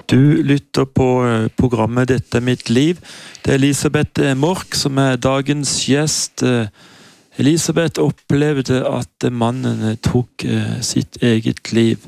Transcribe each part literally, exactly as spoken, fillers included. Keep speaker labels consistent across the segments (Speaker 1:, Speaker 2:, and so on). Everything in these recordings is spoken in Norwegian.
Speaker 1: Du lytter på programmet Dette er mitt liv. Det er Elisabeth Mork som er dagens gjest. Elisabeth opplevde at mannen tok sitt eget liv.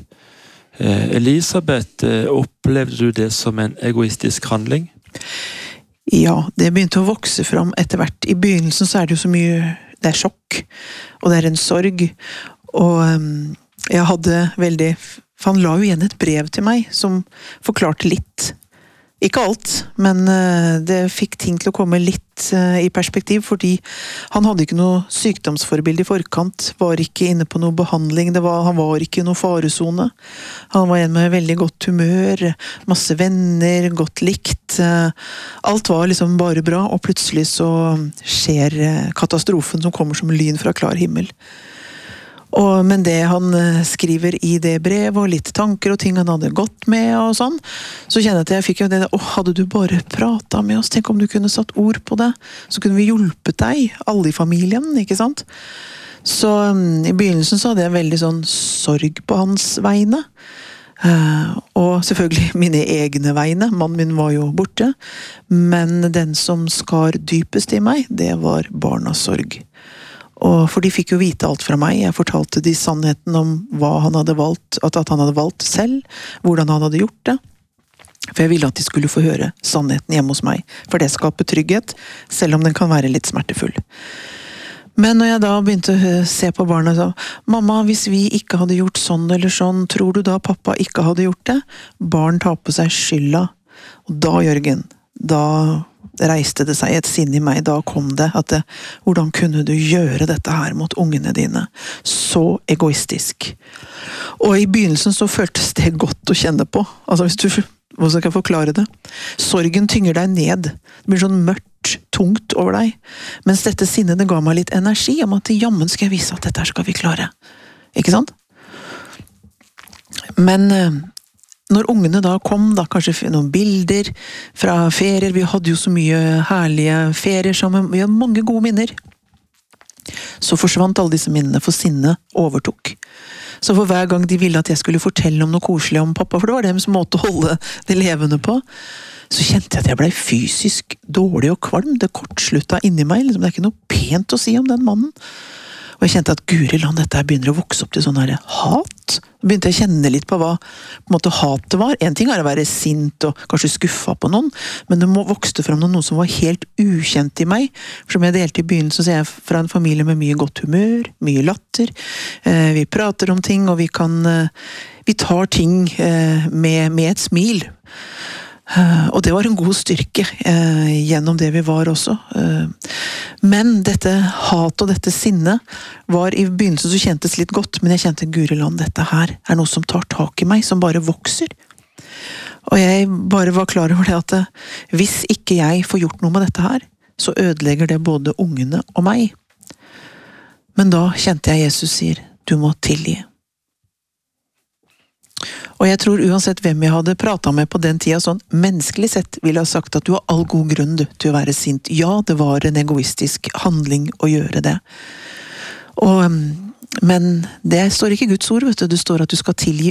Speaker 1: Elisabeth, opplevde du det som en egoistisk handling?
Speaker 2: Ja, det begynte å vokse fram etter hvert. I begynnelsen så er det jo så mye, det er sjokk, og det er en sorg. Og jeg hadde veldig... For han la jo igjen et brev til meg som forklarte litt. Ikke alt, men det fikk ting til å komme litt i perspektiv, fordi han hadde ikke noe sykdomsforbilde i forkant, var ikke inne på noe behandling, det var, han var ikke i noe faresone. Han var en med veldig godt humør, masse venner, godt likt. Alt var liksom bare bra, og plutselig så skjer katastrofen som kommer som lyn fra klar himmel. Og, men det han skriver i det brevet, og litt tanker og ting han hadde gått med og sånn, så kjenner jeg at jeg fikk jo det, åh, hadde du bare pratet med oss, tenk om du kunne satt ord på det, så kunne vi hjulpet deg, alle i familien, ikke sant? Så i begynnelsen så hadde jeg veldig sånn sorg på hans vegne, uh, og selvfølgelig mine egne vegne, mannen min var jo borte, men den som skar dypest i meg, det var barnas sorg. Og for de fikk jo vite alt fra meg. Jeg fortalte de sannheten om hva han hadde valgt, at, at han hadde valgt selv, hvordan han hadde gjort det. For jeg ville at de skulle få høre sannheten hjemme hos meg. For det skaper trygghet, selv om den kan være litt smertefull. Men når jeg da begynte å se på barna, så mamma, hvis vi ikke hadde gjort sånn eller sånn, tror du da pappa ikke hadde gjort det? Barn tar på seg skylda. Og da, Jørgen, da... reiste det seg et sinn i meg, da kom det at det, hvordan kunne du gjøre dette her mot ungene dine? Så egoistisk. Og i begynnelsen så føltes det godt å kjenne på. Altså hvis du, hvordan skal jeg forklare det? Sorgen tynger deg ned. Det blir sånn mørkt, tungt over deg. Mens dette sinnet, det ga meg litt energi om at jammen skal jeg vise at dette skal vi klare. Ikke sant? Men... når ungene da kom, da kanskje noen bilder fra ferier, vi hadde jo så mye herlige ferier sammen, vi hadde mange gode minner. Så forsvant alle disse minnene, for sinnet overtok. Så for hver gang de ville at jeg skulle fortelle om noe koselig om pappa, for det var deres måte å holde det levende på, så kjente jeg at jeg ble fysisk dårlig og kvalm, det kortslutta inni meg, liksom, det er ikke noe pent å si om den mannen. Og jeg kjente at Guri land, dette her begynner å vokse opp til sånn her hat. Jeg begynte å kjenne litt på hva på en måte hatet var. En ting er å være sint og kanskje skuffa på noen, men det må vokste frem noe som var helt ukjent i meg. For som jeg delte i begynnelsen, så er jeg fra en familie med mye godt humør, mye latter. Vi prater om ting, og vi kan, vi tar ting med, med et smil. Og det var en god styrke eh, gjennom det vi var også. Eh, men dette hat og dette sinne var i begynnelsen så kjentes litt godt, men jeg kjente Guri land, dette her er noe som tar tak i meg, som bare vokser. Og jeg bare var klar over det at eh, hvis ikke jeg får gjort noe med dette her, så ødelegger det både ungene og meg. Men da kjente jeg Jesus sier, du må tilgi. Og jeg tror uansett hvem jeg hadde pratet med på den tida, sånn menneskelig sett ville jeg ha sagt at du har all god grunn til å være sint. Ja, det var en egoistisk handling å gjøre det. Og, men det står ikke i Guds ord, vet du. Det står at du skal tilgi